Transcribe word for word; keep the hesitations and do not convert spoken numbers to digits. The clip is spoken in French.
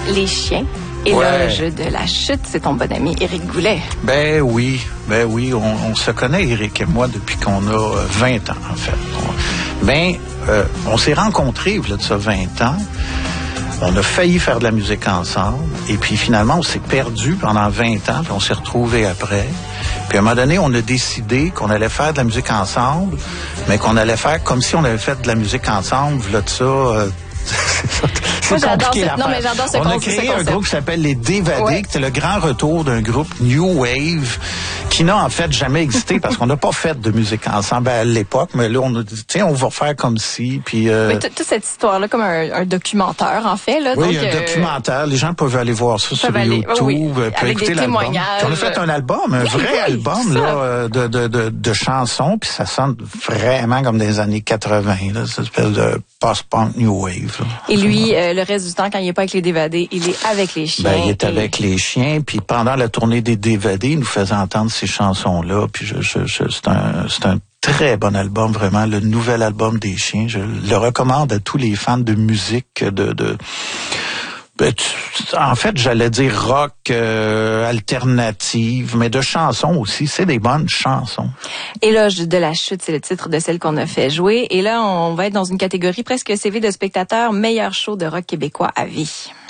Les Chiens. Éloge ouais. de la chute, c'est ton bon ami Éric Goulet. Ben oui, ben oui, on, on se connaît, Éric et moi, depuis qu'on a vingt ans, en fait. On, ben, euh, on s'est rencontrés, il y a de ça vingt ans. On a failli faire de la musique ensemble. Et puis, finalement, on s'est perdu pendant vingt ans, puis on s'est retrouvés après. Puis, à un moment donné, on a décidé qu'on allait faire de la musique ensemble, mais qu'on allait faire comme si on avait fait de la musique ensemble, là, de ça... Euh, Moi, j'adore ce, non, mais j'adore ce On concept, a créé ce un groupe qui s'appelle Les Dévadés, ouais. qui était le grand retour d'un groupe New Wave qui n'a en fait jamais existé parce qu'on n'a pas fait de musique ensemble à l'époque, mais là, on a dit, tiens, on va faire comme si, puis... Euh... Mais toute cette histoire-là, comme un, un documentaire, en fait, là. Oui, donc, un euh... documentaire. Les gens peuvent aller voir ça sur aller... YouTube, oh, oui. peuvent Avec écouter des l'album. témoignages. Puis on a fait un album, un oui, vrai oui, album, là, de, de, de, de chansons, puis ça sonne vraiment comme des années quatre-vingts, là, cette espèce de post-punk New Wave, là. Et lui, euh, le reste du temps, quand il n'est pas avec les Dévadés, il est avec les chiens. Ben, il est et... avec les chiens, puis pendant la tournée des Dévadés, il nous faisait entendre ces chansons-là, puis je, je, je, c'est un, c'est un très bon album, vraiment, le nouvel album des chiens. Je le recommande à tous les fans de musique, de... de ben, tu, en fait, j'allais dire rock euh, alternative, mais de chansons aussi. C'est des bonnes chansons. Éloge de la chute, c'est le titre de celle qu'on a fait jouer. Et là, on va être dans une catégorie presque C V de spectateur, meilleur show de rock québécois à vie.